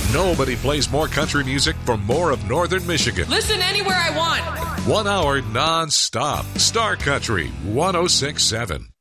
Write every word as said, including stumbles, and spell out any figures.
Nobody plays more country music for more of Northern Michigan. Listen anywhere I want. One hour non-stop. Star Country one oh six point seven.